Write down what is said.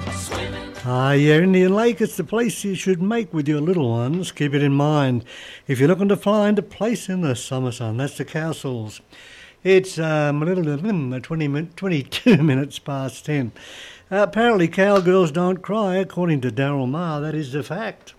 Yeah, Indian Lake, it's the place you should make with your little ones. Keep it in mind if you're looking to find a place in the summer sun. That's the Castles. It's 22 minutes past 10. Apparently cowgirls don't cry, according to Daryl Maher. That is the fact.